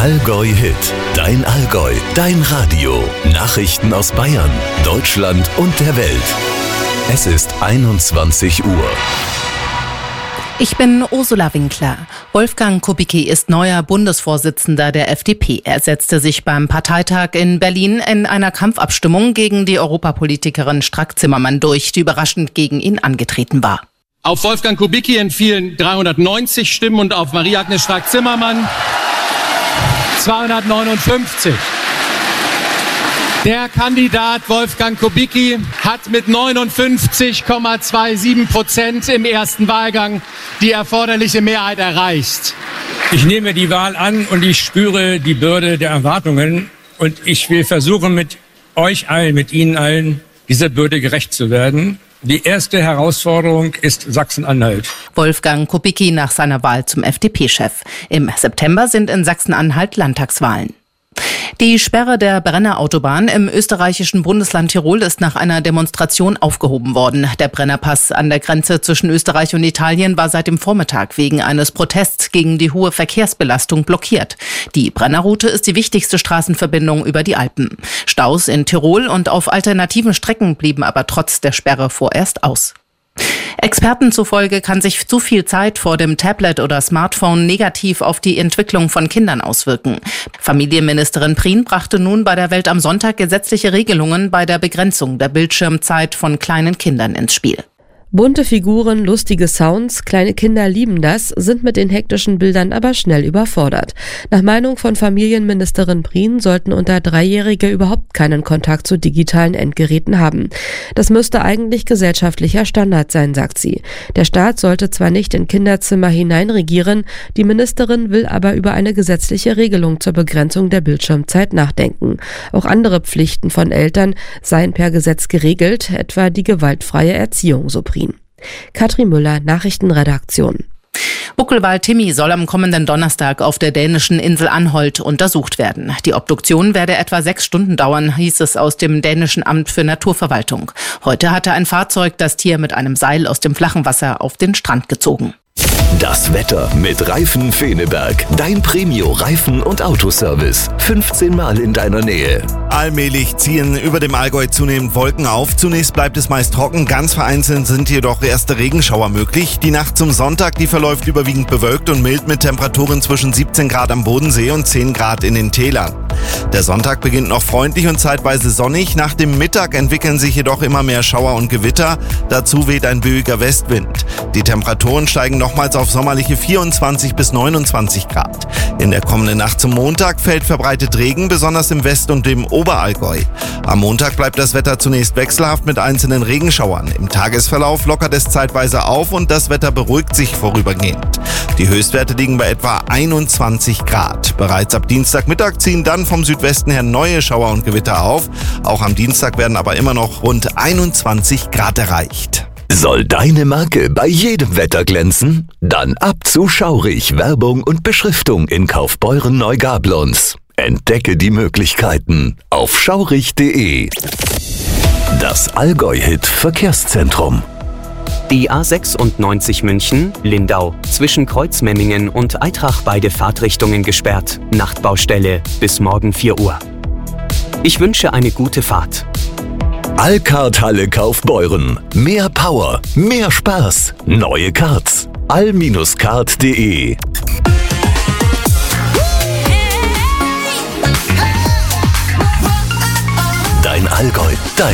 Allgäu Hit, dein Allgäu, dein Radio. Nachrichten aus Bayern, Deutschland und der Welt. Es ist 21 Uhr. Ich bin Ursula Winkler. Wolfgang Kubicki ist neuer Bundesvorsitzender der FDP. Er setzte sich beim Parteitag in Berlin in einer Kampfabstimmung gegen die Europapolitikerin Strack-Zimmermann durch, die überraschend gegen ihn angetreten war. Auf Wolfgang Kubicki entfielen 390 Stimmen und auf Marie-Agnes Strack-Zimmermann 259. Der Kandidat Wolfgang Kubicki hat mit 59,27% im ersten Wahlgang die erforderliche Mehrheit erreicht. Ich nehme die Wahl an und ich spüre die Bürde der Erwartungen und ich will versuchen, mit euch allen, mit Ihnen allen, dieser Bürde gerecht zu werden. Die erste Herausforderung ist Sachsen-Anhalt. Wolfgang Kubicki nach seiner Wahl zum FDP-Chef. Im September sind in Sachsen-Anhalt Landtagswahlen. Die Sperre der Brenner-Autobahn im österreichischen Bundesland Tirol ist nach einer Demonstration aufgehoben worden. Der Brennerpass an der Grenze zwischen Österreich und Italien war seit dem Vormittag wegen eines Protests gegen die hohe Verkehrsbelastung blockiert. Die Brennerroute ist die wichtigste Straßenverbindung über die Alpen. Staus in Tirol und auf alternativen Strecken blieben aber trotz der Sperre vorerst aus. Experten zufolge kann sich zu viel Zeit vor dem Tablet oder Smartphone negativ auf die Entwicklung von Kindern auswirken. Familienministerin Prien brachte nun bei der Welt am Sonntag gesetzliche Regelungen bei der Begrenzung der Bildschirmzeit von kleinen Kindern ins Spiel. Bunte Figuren, lustige Sounds, kleine Kinder lieben das, sind mit den hektischen Bildern aber schnell überfordert. Nach Meinung von Familienministerin Prien sollten unter 3-Jährige überhaupt keinen Kontakt zu digitalen Endgeräten haben. Das müsste eigentlich gesellschaftlicher Standard sein, sagt sie. Der Staat sollte zwar nicht in Kinderzimmer hineinregieren, die Ministerin will aber über eine gesetzliche Regelung zur Begrenzung der Bildschirmzeit nachdenken. Auch andere Pflichten von Eltern seien per Gesetz geregelt, etwa die gewaltfreie Erziehung, so Prien. Katrin Müller, Nachrichtenredaktion. Buckelwal Timmy soll am kommenden Donnerstag auf der dänischen Insel Anholt untersucht werden. Die Obduktion werde etwa 6 Stunden dauern, hieß es aus dem dänischen Amt für Naturverwaltung. Heute hatte ein Fahrzeug das Tier mit einem Seil aus dem flachen Wasser auf den Strand gezogen. Das Wetter mit Reifen Feneberg. Dein Premio-Reifen- und Autoservice. 15 Mal in deiner Nähe. Allmählich ziehen über dem Allgäu zunehmend Wolken auf. Zunächst bleibt es meist trocken, ganz vereinzelt sind jedoch erste Regenschauer möglich. Die Nacht zum Sonntag, die verläuft überwiegend bewölkt und mild mit Temperaturen zwischen 17 Grad am Bodensee und 10 Grad in den Tälern. Der Sonntag beginnt noch freundlich und zeitweise sonnig. Nach dem Mittag entwickeln sich jedoch immer mehr Schauer und Gewitter. Dazu weht ein böiger Westwind. Die Temperaturen steigen nochmals auf sommerliche 24 bis 29 Grad. In der kommenden Nacht zum Montag fällt verbreitet Regen, besonders im West- und im Oberallgäu. Am Montag bleibt das Wetter zunächst wechselhaft mit einzelnen Regenschauern. Im Tagesverlauf lockert es zeitweise auf und das Wetter beruhigt sich vorübergehend. Die Höchstwerte liegen bei etwa 21 Grad. Bereits ab Dienstagmittag ziehen dann vom Südwesten her neue Schauer und Gewitter auf. Auch am Dienstag werden aber immer noch rund 21 Grad erreicht. Soll deine Marke bei jedem Wetter glänzen? Dann ab zu Schaurig Werbung und Beschriftung in Kaufbeuren-Neugablonz. Entdecke die Möglichkeiten auf schaurig.de. Das Allgäu-Hit Verkehrszentrum. Die A96 München, Lindau, zwischen Kreuzmemmingen und Aitrach beide Fahrtrichtungen gesperrt. Nachtbaustelle bis morgen 4 Uhr. Ich wünsche eine gute Fahrt. Allcard Halle Kaufbeuren. Mehr Power, mehr Spaß. Neue Cards. all-card.de. Dein Allgäu, dein